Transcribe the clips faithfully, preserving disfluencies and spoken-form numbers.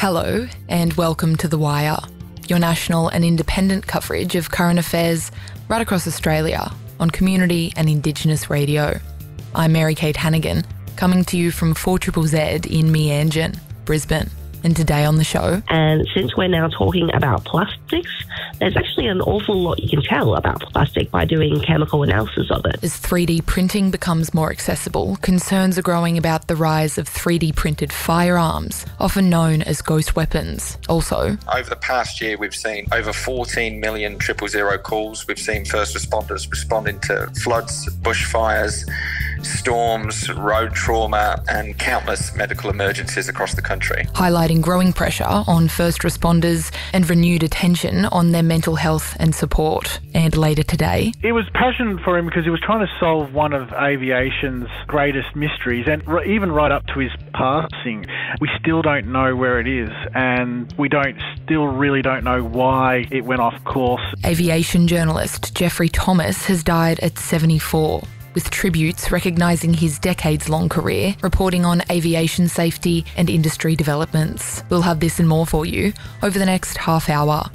Hello and welcome to The Wire, your national and independent coverage of current affairs right across Australia on community and Indigenous radio. I'm Mary Kate Hannigan, coming to you from four Z Z Z in Meanjin, Brisbane. And today on the show... And since we're now talking about plastics, there's actually an awful lot you can tell about plastic by doing chemical analysis of it. As three D printing becomes more accessible, concerns are growing about the rise of three D printed firearms, often known as ghost weapons. Also... Over the past year, we've seen over fourteen million triple zero calls. We've seen first responders responding to floods, bushfires, storms, road trauma, and countless medical emergencies across the country. Highlighting growing pressure on first responders and renewed attention on their mental health and support. And later today... It was passion for him because he was trying to solve one of aviation's greatest mysteries, and even right up to his passing, we still don't know where it is, and we don't still really don't know why it went off course. Aviation journalist Jeffrey Thomas has died at seventy-four. With tributes recognising his decades-long career, reporting on aviation safety and industry developments. We'll have this and more for you over the next half hour.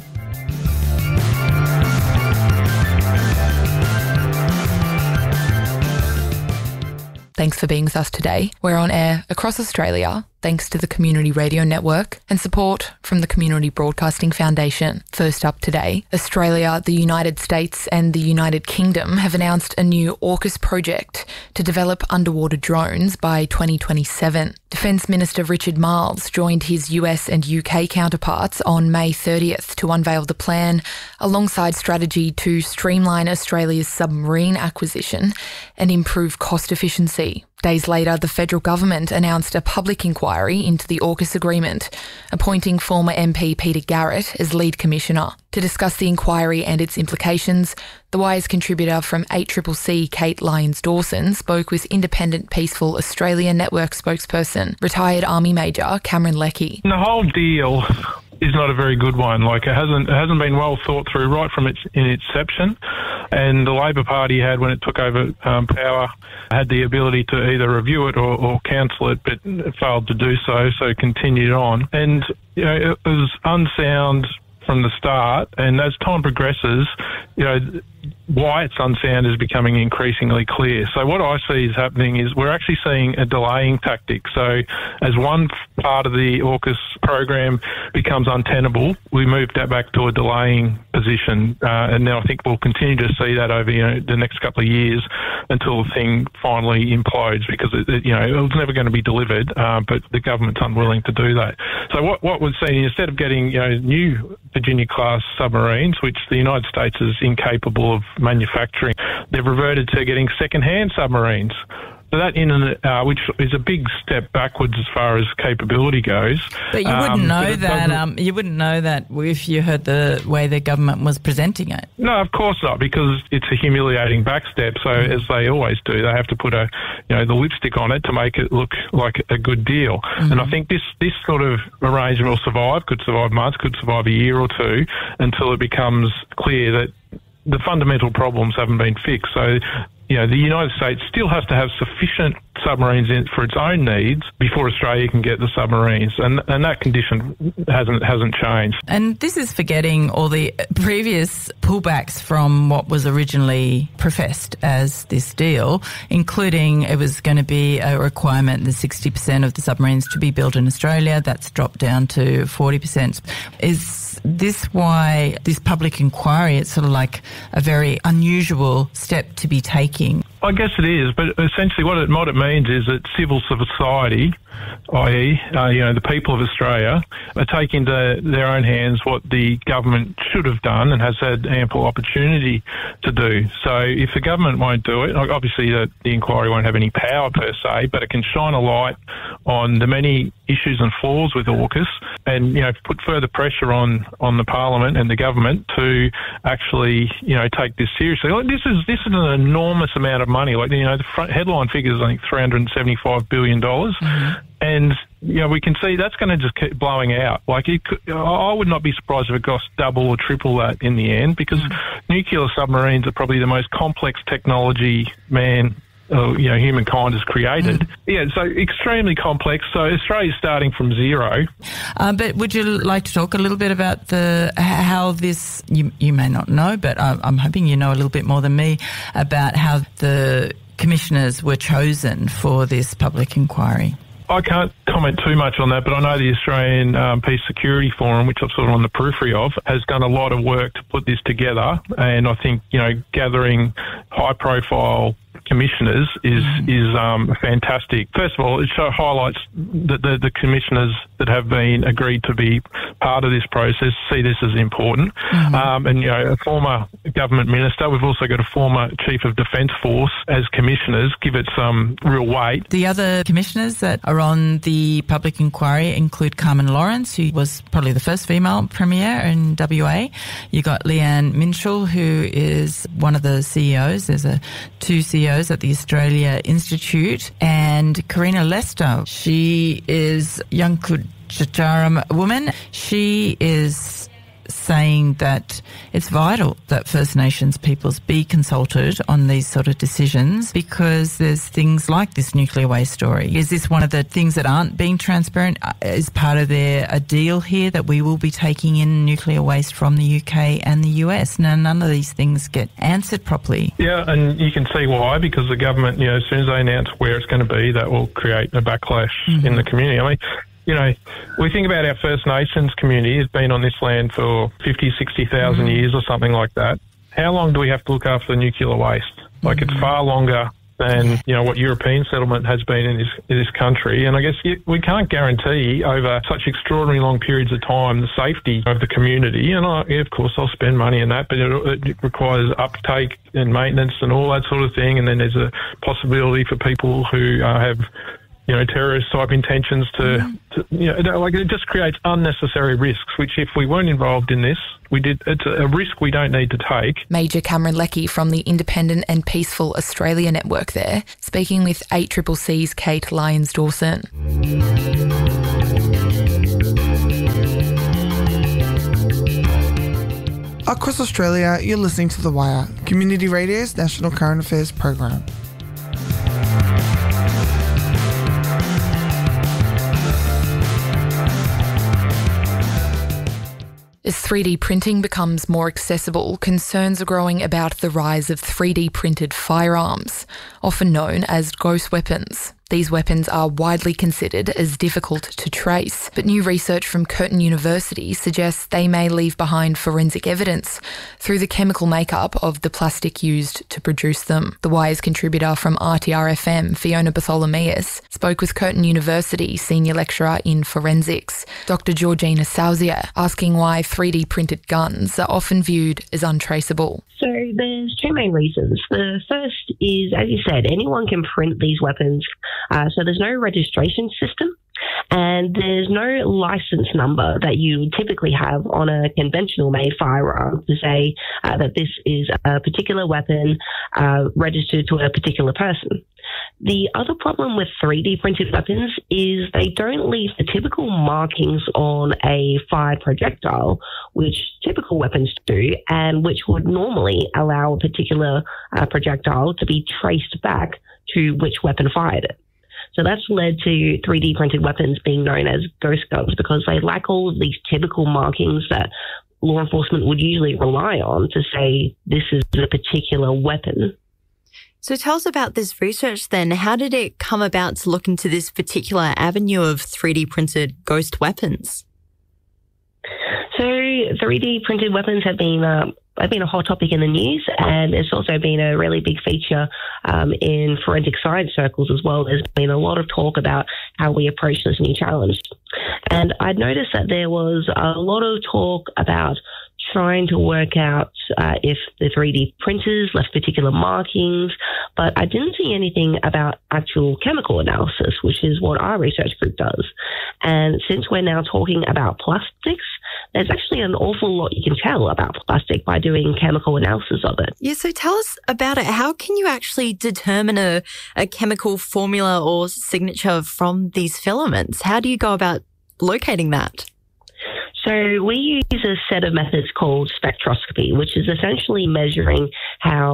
Thanks for being with us today. We're on air across Australia, thanks to the Community Radio Network and support from the Community Broadcasting Foundation. First up today, Australia, the United States and the United Kingdom have announced a new AUKUS project to develop underwater drones by twenty twenty-seven. Defence Minister Richard Marles joined his U S and U K counterparts on May thirtieth to unveil the plan, alongside strategy to streamline Australia's submarine acquisition and improve cost efficiency. Days later, the federal government announced a public inquiry into the AUKUS agreement, appointing former M P Peter Garrett as lead commissioner. To discuss the inquiry and its implications, The Wire's contributor from eight C C C, Kate Lyons-Dawson, spoke with Independent Peaceful Australia Network spokesperson, retired Army Major Cameron Leckie. The whole deal is not a very good one. Like, it hasn't it hasn't been well thought through right from its in inception. And the Labor Party had, when it took over um, power, had the ability to either review it or, or cancel it, but it failed to do so, so continued on. And you know, it was unsound from the start, and as time progresses, you know, why it's unsound is becoming increasingly clear. So what I see is happening is we're actually seeing a delaying tactic. So as one part of the AUKUS program becomes untenable, we move that back to a delaying position. Uh, and now I think we'll continue to see that over you know, the next couple of years until the thing finally implodes, because it, it, you know, it was never going to be delivered, uh, but the government's unwilling to do that. So what, what we're seeing, instead of getting you know, new Virginia-class submarines, which the United States is incapable of manufacturing, they've reverted to getting second-hand submarines. So that in and uh, which is a big step backwards as far as capability goes. But you wouldn't um, know that. Um, you wouldn't know that if you heard the way the government was presenting it. No, of course not, because it's a humiliating backstep. So mm. as they always do, they have to put a you know the lipstick on it to make it look like a good deal. Mm. And I think this this sort of arrangement will survive. Could survive months. Could survive a year or two until it becomes clear that the fundamental problems haven't been fixed. So, you know, the United States still has to have sufficient submarines in for its own needs before Australia can get the submarines, and and that condition hasn't hasn't changed. And this is forgetting all the previous pullbacks from what was originally professed as this deal, including it was going to be a requirement that sixty percent of the submarines to be built in Australia. That's dropped down to forty percent. Is this why this public inquiry, it's sort of like a very unusual step to be taking? I guess it is, but essentially what it, what it means is that civil society, that is, uh, you know, the people of Australia, are taking into their own hands what the government should have done and has had ample opportunity to do. So if the government won't do it, obviously the, the inquiry won't have any power per se, but it can shine a light on the many issues and flaws with AUKUS, and you know put further pressure on, on the Parliament and the government to actually you know take this seriously. Like, this is this is an enormous amount of money. Like you know the front headline figure is I think three hundred seventy-five billion dollars, mm-hmm. and you know we can see that's going to just keep blowing out. Like it could, I would not be surprised if it costs double or triple that in the end, because mm-hmm. nuclear submarines are probably the most complex technology man uh, you know, humankind has created. Mm. Yeah, so extremely complex. So Australia's starting from zero. Uh, but would you like to talk a little bit about the how this, you, you may not know, but I'm, I'm hoping you know a little bit more than me about how the commissioners were chosen for this public inquiry? I can't comment too much on that, but I know the Australian um, Peace Security Forum, which I'm sort of on the periphery of, has done a lot of work to put this together. And I think, you know, gathering high-profile commissioners is mm. is um, fantastic. First of all, it show, highlights that the, the commissioners that have been agreed to be part of this process see this as important. Mm. Um, and, you know, a former government minister, we've also got a former chief of defence force as commissioners, give it some real weight. The other commissioners that are on the public inquiry include Carmen Lawrence, who was probably the first female premier in W A. You got Leanne Minshall, who is one of the C E Os. There's a two C E Os at the Australia Institute, and Karina Lester. She is young Kutjaram woman. She is saying that it's vital that First Nations peoples be consulted on these sort of decisions because there's things like this nuclear waste story. Is this one of the things that aren't being transparent? Is part of their a deal here that we will be taking in nuclear waste from the U K and the U S? Now, none of these things get answered properly. Yeah, and you can see why, because the government, you know, as soon as they announce where it's going to be, that will create a backlash mm-hmm. in the community. I mean, you know, we think about our First Nations community has been on this land for fifty, sixty thousand mm. years or something like that. How long do we have to look after the nuclear waste? Like, mm. it's far longer than, you know, what European settlement has been in this in this country. And I guess you, we can't guarantee over such extraordinary long periods of time the safety of the community. And, I, yeah, of course, I'll spend money on that, but it, it requires uptake and maintenance and all that sort of thing. And then there's a possibility for people who uh, have... you know, terrorist type intentions to, mm. to, you know, like it just creates unnecessary risks, which if we weren't involved in this, we did, it's a, a risk we don't need to take. Major Cameron Leckie from the Independent and Peaceful Australia Network there, speaking with eight C C C's Kate Lyons-Dawson. Across Australia, you're listening to The Wire, Community Radio's national current affairs program. As three D printing becomes more accessible, concerns are growing about the rise of three D printed firearms, often known as ghost weapons. These weapons are widely considered as difficult to trace, but new research from Curtin University suggests they may leave behind forensic evidence through the chemical makeup of the plastic used to produce them. The Wire's contributor from R T R F M, Fiona Bartholomeus, spoke with Curtin University Senior Lecturer in Forensics, Doctor Georgina Sauzier, asking why three D printed guns are often viewed as untraceable. So there's two main reasons. The first is, as you said, anyone can print these weapons. Uh, so there's no registration system and there's no license number that you typically have on a conventional made firearm to say uh, that this is a particular weapon uh, registered to a particular person. The other problem with three D printed weapons is they don't leave the typical markings on a fired projectile, which typical weapons do, and which would normally allow a particular uh, projectile to be traced back to which weapon fired it. So that's led to three D printed weapons being known as ghost guns because they lack all of these typical markings that law enforcement would usually rely on to say this is a particular weapon. So tell us about this research then. How did it come about to look into this particular avenue of three D printed ghost weapons? So three D printed weapons have been uh, have been a hot topic in the news, and it's also been a really big feature um, in forensic science circles as well. There's been a lot of talk about how we approach this new challenge. And I'd noticed that there was a lot of talk about trying to work out uh, if the three D printers left particular markings, but I didn't see anything about actual chemical analysis, which is what our research group does. And since we're now talking about plastics, there's actually an awful lot you can tell about plastic by doing chemical analysis of it. Yeah, so tell us about it. How can you actually determine a, a chemical formula or signature from these filaments? How do you go about locating that? So we use a set of methods called spectroscopy, which is essentially measuring how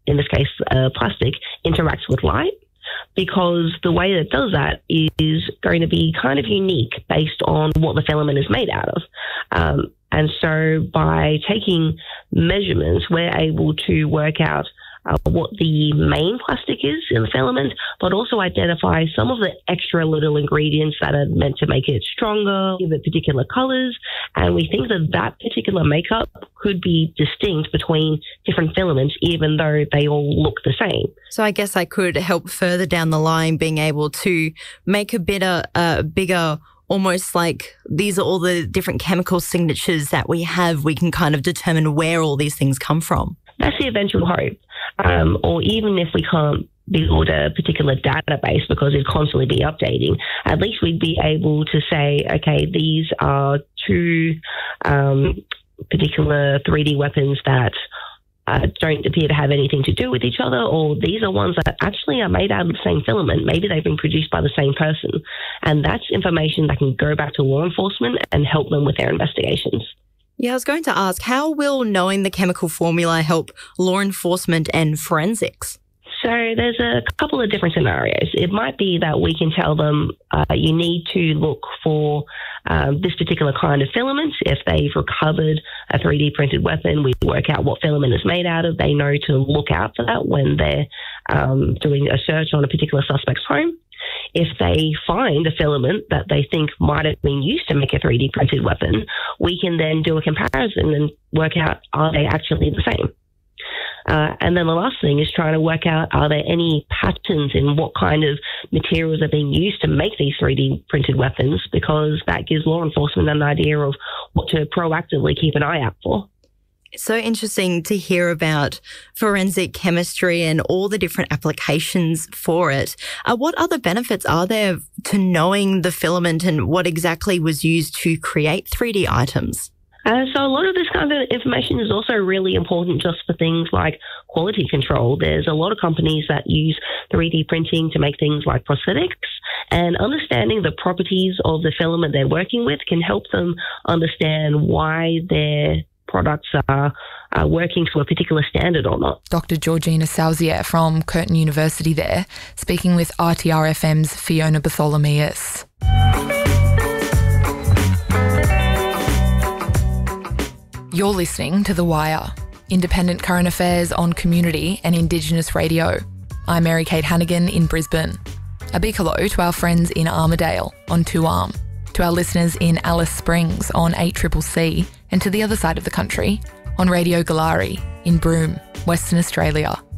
in this case, uh, plastic, interacts with light, because the way that it does that is going to be kind of unique based on what the filament is made out of. Um, and so by taking measurements, we're able to work out Uh, what the main plastic is in the filament, but also identify some of the extra little ingredients that are meant to make it stronger, give it particular colors. And we think that that particular makeup could be distinct between different filaments, even though they all look the same. So I guess I could help further down the line being able to make a bit a uh, bigger, almost like these are all the different chemical signatures that we have. We can kind of determine where all these things come from. That's the eventual hope. Um, or even if we can't build a particular database because it'd constantly be updating, at least we'd be able to say, okay, these are two um, particular three D weapons that uh, don't appear to have anything to do with each other, or these are ones that actually are made out of the same filament. Maybe they've been produced by the same person. And that's information that can go back to law enforcement and help them with their investigations. Yeah, I was going to ask, how will knowing the chemical formula help law enforcement and forensics? So there's a couple of different scenarios. It might be that we can tell them uh, you need to look for um, this particular kind of filament. If they've recovered a three D printed weapon, we work out what filament it's made out of. They know to look out for that when they're um, doing a search on a particular suspect's home. If they find a filament that they think might have been used to make a three D printed weapon, we can then do a comparison and work out, are they actually the same? Uh, and then the last thing is trying to work out, are there any patterns in what kind of materials are being used to make these three D printed weapons, because that gives law enforcement an idea of what to proactively keep an eye out for. It's so interesting to hear about forensic chemistry and all the different applications for it. Uh, what other benefits are there to knowing the filament and what exactly was used to create three D items? Uh, so a lot of this kind of information is also really important just for things like quality control. There's a lot of companies that use three D printing to make things like prosthetics, and understanding the properties of the filament they're working with can help them understand why their products are uh, working to a particular standard or not. Doctor Georgina Salzier from Curtin University there, speaking with R T R F M's Fiona Bartholomeus. You're listening to The Wire, independent current affairs on community and Indigenous radio. I'm Mary-Kate Hannigan in Brisbane. A big hello to our friends in Armidale on two arm, to our listeners in Alice Springs on eight C C C, and to the other side of the country on Radio Galari in Broome, Western Australia.